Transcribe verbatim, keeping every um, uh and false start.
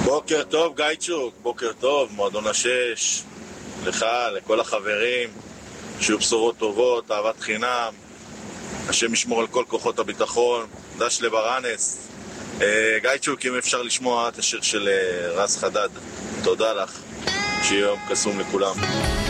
בוקר טוב גייצ'וק, בוקר טוב, מועדון השש, לך, לכל החברים, שיהיו בשורות טובות, אהבת חינם, השם ישמור על כל כוחות הביטחון, דש לברנס. אה, גייצ'וק, אם אפשר לשמוע את השיר של אה, רז חדד, תודה לך, שיהיה יום קסום לכולם.